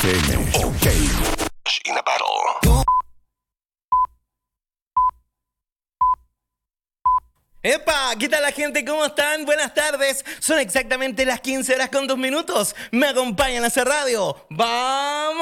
FM. OK. In a battle. ¡Epa! ¿Qué tal la gente? ¿Cómo están? Buenas tardes. Son exactamente las 15 horas con 2 minutos. Me acompañan a hacer radio. ¡Vamos!